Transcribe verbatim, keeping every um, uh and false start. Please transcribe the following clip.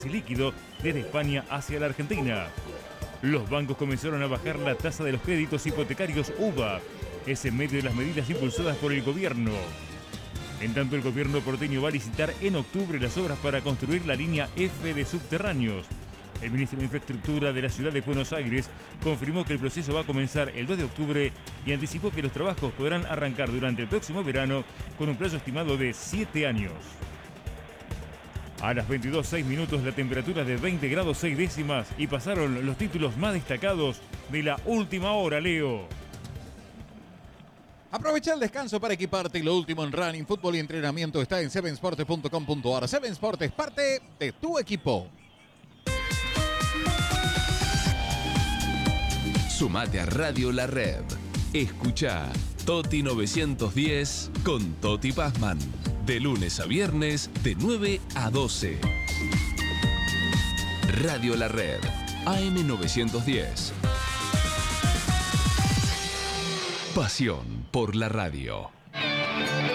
líquido desde España hacia la Argentina. Los bancos comenzaron a bajar la tasa de los créditos hipotecarios U V A, es en medio de las medidas impulsadas por el gobierno. En tanto, el gobierno porteño va a licitar en octubre las obras para construir la línea F de subterráneos. El ministro de Infraestructura de la ciudad de Buenos Aires confirmó que el proceso va a comenzar el dos de octubre y anticipó que los trabajos podrán arrancar durante el próximo verano con un plazo estimado de siete años. A las veintidós seis minutos la temperatura de veinte grados seis décimas y pasaron los títulos más destacados de la última hora, Leo. Aprovecha el descanso para equiparte. Lo último en running, fútbol y entrenamiento está en seven sports punto com punto a r. seven Sport es parte de tu equipo. Sumate a Radio La Red. Escucha Toti novecientos diez con Toti Pazman. De lunes a viernes, de nueve a doce. Radio La Red, A M novecientos diez. Pasión por la radio.